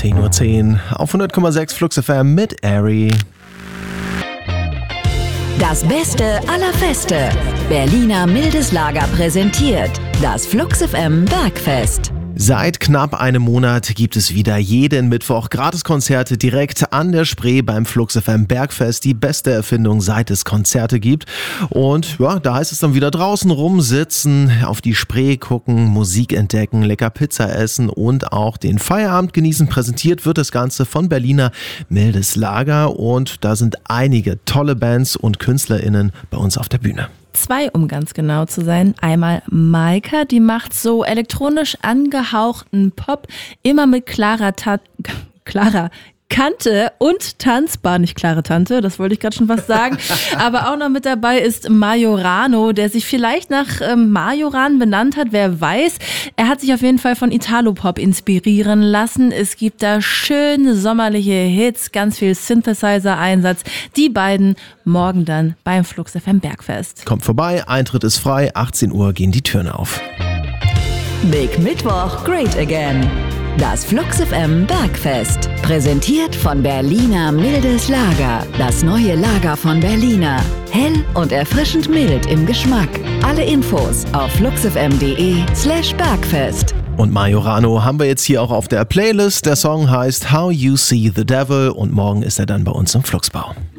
10:10 Uhr auf 100,6 Flux FM mit Ari. Das Beste aller Feste. Berliner Mildes Lager präsentiert das Flux FM Bergfest. Seit knapp einem Monat gibt es wieder jeden Mittwoch Gratiskonzerte direkt an der Spree beim Flux FM Bergfest. Die beste Erfindung, seit es Konzerte gibt. Und ja, da heißt es dann wieder draußen rumsitzen, auf die Spree gucken, Musik entdecken, lecker Pizza essen und auch den Feierabend genießen. Präsentiert wird das Ganze von Berliner Mildes Lager und da sind einige tolle Bands und KünstlerInnen bei uns auf der Bühne. 2, um ganz genau zu sein. Einmal Maika, die macht so elektronisch angehauchten Pop, immer mit klarer Kante und tanzbar, nicht klare Tante, das wollte ich gerade schon was sagen. Aber auch noch mit dabei ist Majorano, der sich vielleicht nach Majoran benannt hat, wer weiß. Er hat sich auf jeden Fall von Italo-Pop inspirieren lassen. Es gibt da schöne sommerliche Hits, ganz viel Synthesizer-Einsatz. Die beiden morgen dann beim Flux FM Bergfest. Kommt vorbei, Eintritt ist frei, 18 Uhr gehen die Türen auf. Big Mittwoch, great again. Das Flux FM Bergfest. Präsentiert von Berliner Mildes Lager. Das neue Lager von Berliner. Hell und erfrischend mild im Geschmack. Alle Infos auf fluxfm.de/Bergfest. Und Majorano haben wir jetzt hier auch auf der Playlist. Der Song heißt How You See the Devil und morgen ist er dann bei uns im Fluxbau.